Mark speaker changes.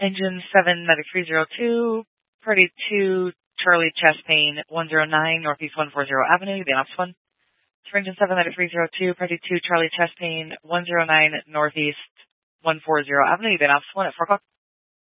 Speaker 1: Engine 7, Medic 302, Party 2, Charlie chest pain, 109 Northeast 140 Avenue, the ops one. Engine 7, Medic 302, Party 2, Charlie chest pain, 109 Northeast 140 Avenue, the ops one at 4 o'clock.